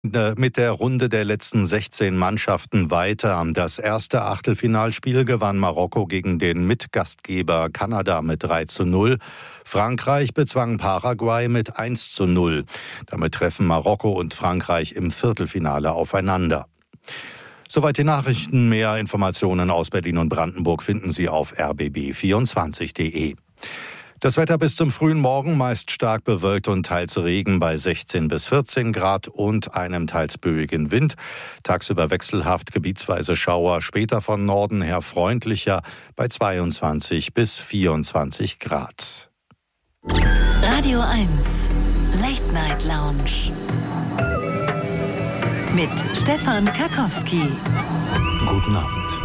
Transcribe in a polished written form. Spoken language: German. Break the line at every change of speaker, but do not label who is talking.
Mit der Runde der letzten 16 Mannschaften weiter. Das erste Achtelfinalspiel gewann Marokko gegen den Mitgastgeber Kanada mit 3:0. Frankreich bezwang Paraguay mit 1:0. Damit treffen Marokko und Frankreich im Viertelfinale aufeinander. Soweit die Nachrichten. Mehr Informationen aus Berlin und Brandenburg finden Sie auf rbb24.de. Das Wetter bis zum frühen Morgen meist stark bewölkt und teils Regen bei 16 bis 14 Grad und einem teils böigen Wind. Tagsüber wechselhaft, gebietsweise Schauer, später von Norden her freundlicher bei 22 bis 24 Grad.
Radio 1, Late Night Lounge mit Stefan Karkowski.
Guten Abend.